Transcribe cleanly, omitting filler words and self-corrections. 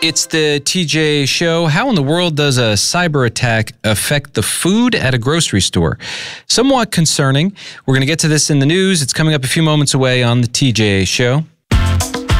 It's the TJ Show. How in the world does a cyber attack affect the food at a grocery store? Somewhat concerning. We're going to get to this in the news. It's coming up a few moments away on the TJ Show.